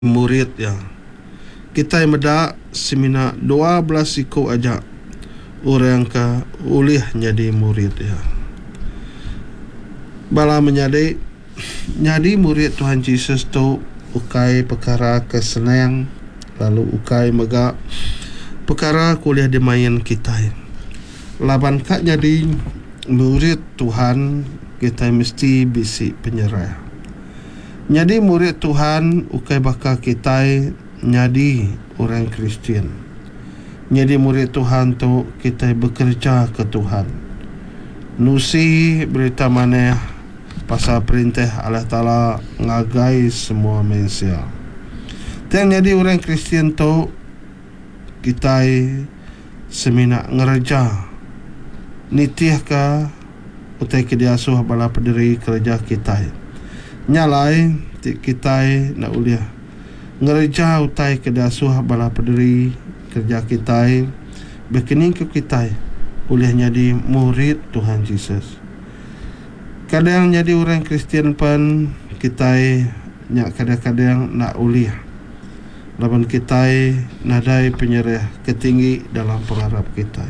murid ya. Kita meda semina 12 iko aja orang ka ulih jadi murid ya. Bala menjadi murid Tuhan Yesus tu ukai perkara kesenang, lalu ukai mega perkara kuliah dimain kita. Laban kak jadi murid Tuhan, kita mesti bisi penyerah. Jadi murid Tuhan ukai bakal kita jadi orang Kristian. Jadi murid Tuhan tu kita bekerja ke Tuhan. Nusi berita mana pasal perintah Allah Ta'ala ngagai semua manusia. Dan jadi orang Kristian tu kita semina ngereja nitiah ka utai kediasuh bala pederi kerja kita. Nyalai kita nak uliah ngereja utai kediasuh bala pederi kerja kita berkening ke kita uliah jadi murid Tuhan Yesus. Kadang jadi orang Kristian pun kita nyak kadang-kadang nak uliah laban kita nadai penyerah ketinggi dalam pengharap kita.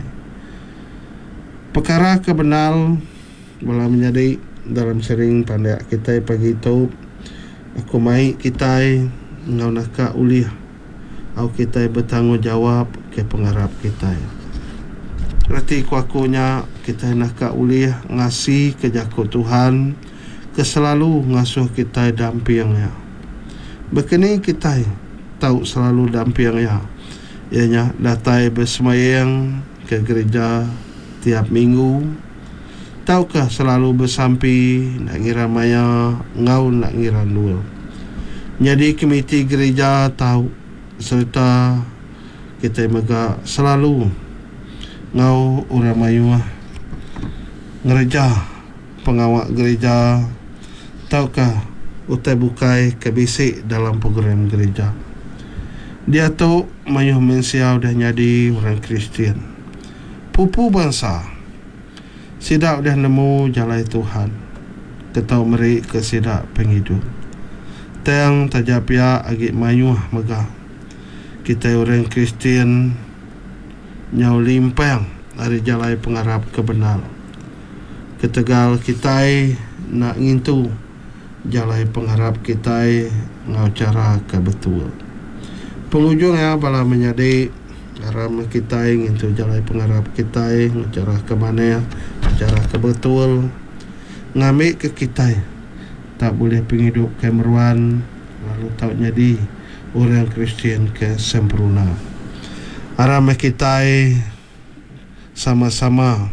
Perkara kebenal bola menjadi dalam sering pandai kita pagi itu aku mai kita ngau nak uliah au kita bertanggungjawab ke pengharap kita. Berarti kuakunya kita nak uliah ngasih ke jaku Tuhan ke selalu ngasuh kita dampingnya. Begini kita tahu selalu dampingnya. Ianya datai bersemayang ke gereja tiap minggu. Tahukah selalu bersampi nak ngira maya ngau nak ngira dua. Jadi komiti gereja tahu serta kita mega selalu ngau orang mayu ngereja pengawak gereja. Tahukah utai bukai kebisik dalam program gereja. Dia tu mayu mensia udah jadi orang Kristian. Pupu bangsa sidak udah nemu jalan Tuhan. Ketau meri ke sidak penghidup. Tang tajapia agak mayu megah. Kita orang Kristian nyau limpang dari jalan pengharap kebenar. Ketegal kita nak ngintu jalan pengharap kita ngau cara kebetul. Penghujungnya bala menjadi aram kita ngintu jalan pengharap kita ngau cara ke mana, cara kebetul. Ngambil ke kita tak boleh penghidup kemeruan lalu tak jadi orang Kristian ke sempurna. Aram kita sama-sama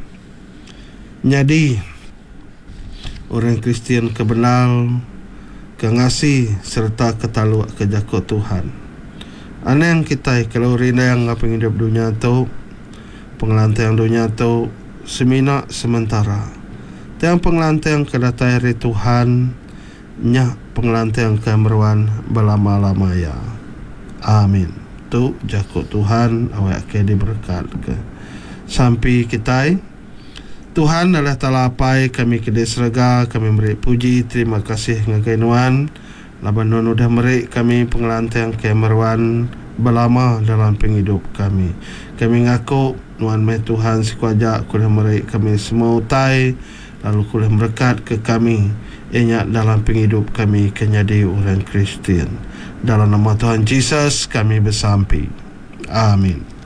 jadi orang Kristian kebenal, kengasih serta ketaluk ke jaku Tuhan. Aneh kita kalau rina yang ngapa hidup dunia tu pengelantang dunia tu semina sementara. Tiang pengelantang kedatai hari Tuhan nya pengelantang kemeruan belama-lama ya. Amin. Tu jaku Tuhan awak ke diberkat ke sampai kita Tuhan adalah talapai kami ke desrega kami beri puji terima kasih ngagainuan laban non udah meri kami pengelantang kemeruan belama dalam penghidup kami ngaku nuan mai Tuhan sikuaja kuliah meri kami semua utai lalu kuliah berkat ke kami enyak dalam penghidup kami kenyadi orang Kristian. Dalam nama Tuhan Yesus kami bersampi. Amin.